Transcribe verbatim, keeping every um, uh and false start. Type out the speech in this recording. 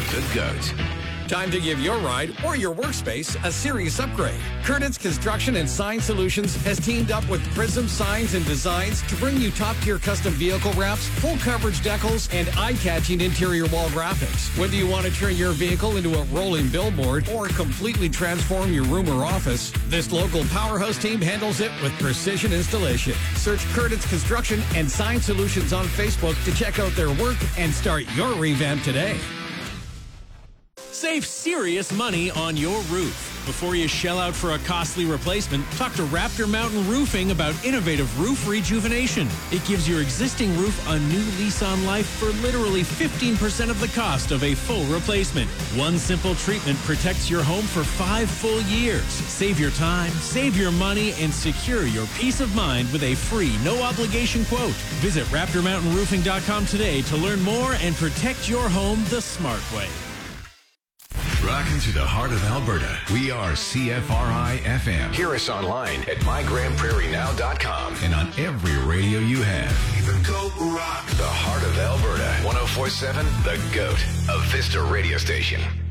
The GOAT. Time to give your ride or your workspace a serious upgrade. Curtis Construction and Sign Solutions has teamed up with Prism Signs and Designs to bring you top-tier custom vehicle wraps, full-coverage decals, and eye-catching interior wall graphics. Whether you want to turn your vehicle into a rolling billboard or completely transform your room or office, this local powerhouse team handles it with precision installation. Search Curtis Construction and Sign Solutions on Facebook to check out their work and start your revamp today. Save serious money on your roof. Before you shell out for a costly replacement, talk to Raptor Mountain Roofing about innovative roof rejuvenation. It gives your existing roof a new lease on life for literally fifteen percent of the cost of a full replacement. One simple treatment protects your home for five full years. Save your time, save your money, and secure your peace of mind with a free, no-obligation quote. Visit Raptor Mountain Roofing dot com today to learn more and protect your home the smart way. Rocking to the heart of Alberta. We are C F R I F M. Hear us online at my grand prairie now dot com and on every radio you have. The GOAT rock. The heart of Alberta. one oh four point seven, The GOAT, a Vista radio station.